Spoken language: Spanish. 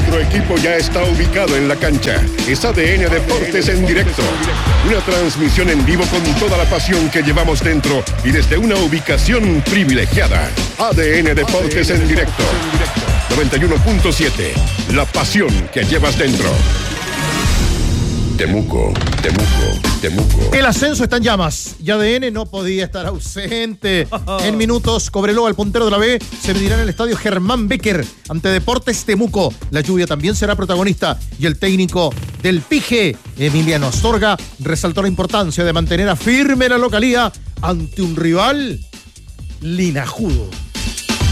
Nuestro equipo ya está ubicado en la cancha. Es ADN Deportes en directo. Una transmisión en vivo con toda la pasión que llevamos dentro y desde una ubicación privilegiada. ADN Deportes en directo. 91.7. La pasión que llevas dentro. Temuco, Temuco, Temuco. El ascenso está en llamas y ADN no podía estar ausente. En minutos, Cobreloa, el puntero de la B, se medirá en el estadio Germán Becker ante Deportes Temuco. La lluvia también será protagonista y el técnico del Pige, Emiliano Astorga, resaltó la importancia de mantener a firme la localía ante un rival linajudo.